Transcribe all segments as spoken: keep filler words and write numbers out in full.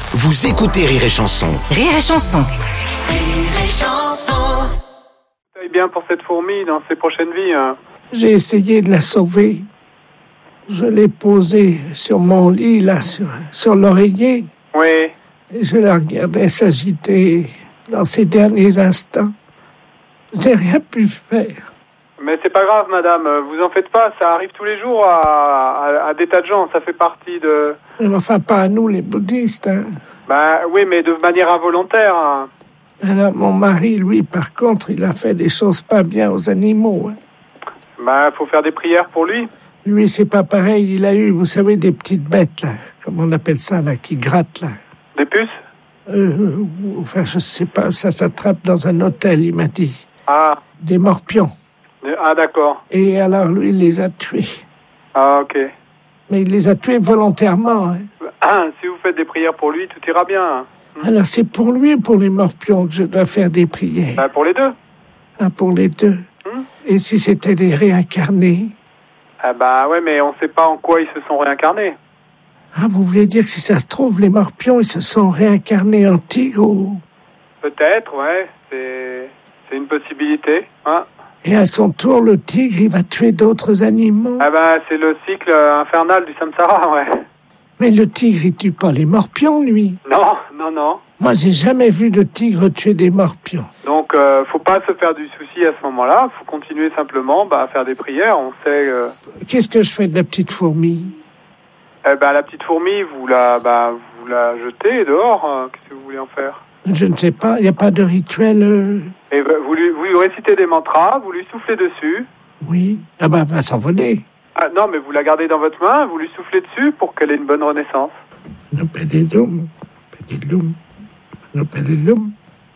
Vous écoutez Rire et Chanson. Rire et Chanson. Rire et Chanson. Ça aille bien pour cette fourmi dans ses prochaines vies. Hein. J'ai essayé de la sauver. Je l'ai posée sur mon lit, là, sur, sur l'oreiller. Oui. Et je la regardais s'agiter dans ses derniers instants. J'ai rien pu faire. Mais c'est pas grave, madame. Vous en faites pas. Ça arrive tous les jours à, à, à des tas de gens. Ça fait partie de... Mais enfin, pas à nous, les bouddhistes. Hein. Bah oui, mais de manière involontaire. Hein. Alors, mon mari, lui, par contre, il a fait des choses pas bien aux animaux. Hein. Bah, faut faire des prières pour lui. Lui, c'est pas pareil. Il a eu, vous savez, des petites bêtes, là. Comment on appelle ça, là, qui grattent, là. Des puces? Euh, enfin, je sais pas. Ça s'attrape dans un hôtel, il m'a dit. Ah. Des morpions. Ah, d'accord. Et alors, lui, il les a tués. Ah, ok. Mais il les a tués volontairement. Hein. Ah, si vous faites des prières pour lui, tout ira bien. Alors, c'est pour lui ou pour les morpions que je dois faire des prières? Bah, pour les deux. Ah, pour les deux. Hum? Et si c'était des réincarnés? Ah bah ouais, mais on sait pas en quoi ils se sont réincarnés. Ah, vous voulez dire que si ça se trouve, les morpions, ils se sont réincarnés en tigre ou... Peut-être, ouais. C'est, c'est une possibilité. Hein. Et à son tour, le tigre, il va tuer d'autres animaux. Ah bah c'est le cycle infernal du samsara, ouais. Mais le tigre, il tue pas les morpions, lui. Non, non, non. Moi, j'ai jamais vu de tigre tuer des morpions. Donc, euh, faut pas se faire du souci à ce moment-là. Faut continuer simplement bah, à faire des prières. On sait... Euh... Qu'est-ce que je fais de la petite fourmi? Eh ben, la petite fourmi, vous la, bah, vous la jetez dehors. Hein. Qu'est-ce que vous voulez en faire? Je ne sais pas. Il n'y a pas de rituel... Euh... Et bah, vous, lui, vous lui récitez des mantras, vous lui soufflez dessus. Oui. Ah bah, elle va s'envoler. Ah, non, mais vous la gardez dans votre main, vous lui soufflez dessus pour qu'elle ait une bonne renaissance. No pedilum, pedilum, no pedilum.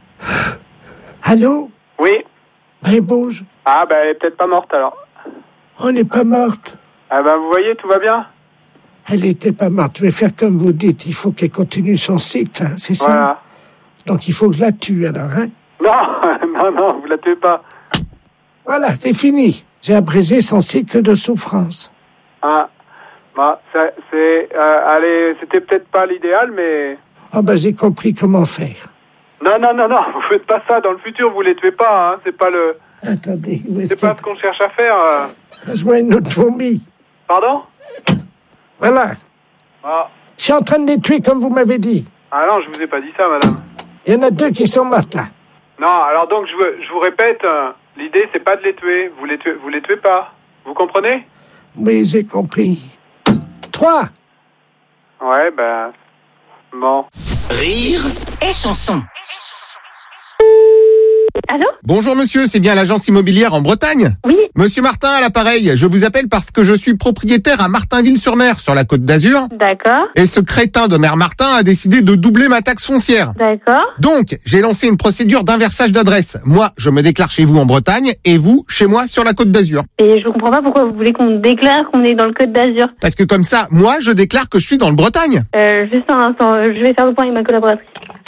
Allô? Oui. Elle bouge. Ah, ben, elle est peut-être pas morte, alors. On n'est pas morte. Ah, ben, vous voyez, tout va bien? Elle n'était pas morte. Je vais faire comme vous dites. Il faut qu'elle continue son cycle, hein, c'est ça? Voilà. Donc, il faut que je la tue, alors, hein? Non, non, non, vous la tuez pas. Voilà, c'est fini. J'ai abrégé son cycle de souffrance. Ah, bah, c'est, c'est, euh, allez, c'était peut-être pas l'idéal, mais... Ah ben, j'ai compris comment faire. Non, non, non, non, vous faites pas ça. Dans le futur, vous les tuez pas, hein. C'est pas le... Attendez, où est-ce C'est pas ce qu'on cherche à faire. Euh... Je vois une autre fourmi. Pardon? Voilà. Ah. Je suis en train de les tuer comme vous m'avez dit. Ah non, je vous ai pas dit ça, madame. Il y en a deux qui sont mortes, là. Non, alors donc, je, veux, je vous répète, euh, l'idée, c'est pas de les tuer. Vous les tuez, vous les tuez pas. Vous comprenez? Oui, j'ai compris. Trois. Ouais, ben... Bon. Rire et Chanson. Allô? Bonjour monsieur, c'est bien l'agence immobilière en Bretagne? Oui. Monsieur Martin à l'appareil, je vous appelle parce que je suis propriétaire à Martinville-sur-Mer, sur la Côte d'Azur. D'accord. Et ce crétin de maire Martin a décidé de doubler ma taxe foncière. D'accord. Donc, j'ai lancé une procédure d'inversage d'adresse. Moi, je me déclare chez vous en Bretagne et vous, chez moi, sur la Côte d'Azur. Et je comprends pas pourquoi vous voulez qu'on déclare qu'on est dans le Côte d'Azur. Parce que comme ça, moi, je déclare que je suis dans le Bretagne. Euh, juste un instant, je vais faire le point avec ma collaboratrice.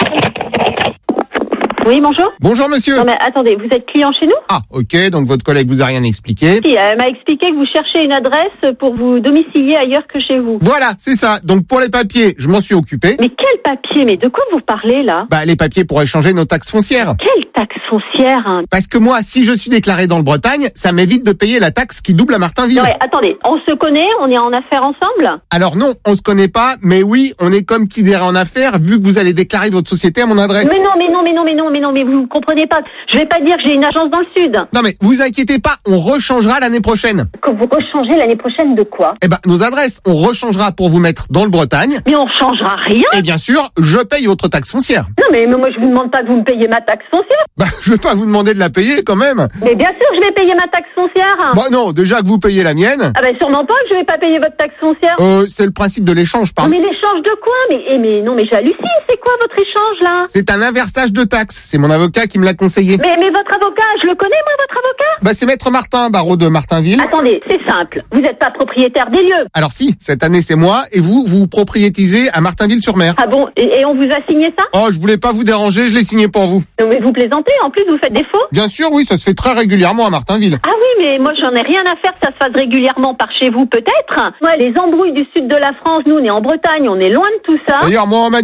Oui, bonjour. Bonjour monsieur. Non mais attendez, vous êtes client chez nous? Ah, ok, donc votre collègue vous a rien expliqué. Si, elle m'a expliqué que vous cherchez une adresse pour vous domicilier ailleurs que chez vous. Voilà, c'est ça. Donc pour les papiers, je m'en suis occupé. Mais quel papier? Mais de quoi vous parlez là? Bah les papiers pour échanger nos taxes foncières. Quelle taxe foncière hein? Parce que moi, si je suis déclaré dans le Bretagne, ça m'évite de payer la taxe qui double à Martinville. Non mais attendez, on se connaît, on est en affaires ensemble? Alors non, on se connaît pas, mais oui, on est comme qui dirait en affaires, vu que vous allez déclarer votre société à mon adresse. Mais non, mais non, mais non, mais non, mais non, mais vous comprenez pas. Je vais pas dire que j'ai une agence dans le sud. Non mais vous inquiétez pas, on rechangera l'année prochaine. Que vous rechangez l'année prochaine de quoi? Eh ben, nos adresses, on rechangera pour vous mettre dans le Bretagne. Mais on changera rien. Et bien sûr, je paye votre taxe foncière. Non mais moi je vous demande pas que vous me payiez ma taxe foncière. Bah, je vais pas vous demander de la payer quand même. Mais bien sûr, je vais payer ma taxe foncière. Bah non, déjà que vous payez la mienne. Ah ben sûrement pas que je vais pas payer votre taxe foncière. Euh, c'est le principe de l'échange, pardon. Mais l'échange de quoi? Mais, eh, mais non, mais j'hallucine. C'est quoi votre échange là? C'est un inversage de taxes. C'est mon avocat qui me l'a conseillé. Mais, mais votre avocat, je le connais moi, votre avocat? Bah c'est Maître Martin, barreau de Martinville. Attendez, c'est simple. Vous n'êtes pas propriétaire des lieux. Alors si, cette année c'est moi et vous, vous propriétisez à Martinville-sur-Mer. Ah bon? Et, et on vous a signé ça? Oh, je voulais pas vous déranger, je l'ai signé pour vous. Non mais vous plaisantez. En plus, vous faites des faux? Bien sûr, oui, ça se fait très régulièrement à Martinville. Ah oui, mais moi j'en ai rien à faire que ça se fasse régulièrement par chez vous peut-être. Moi, les embrouilles du sud de la France, nous on est en Bretagne, on est loin de tout ça. D'ailleurs, moi on m'a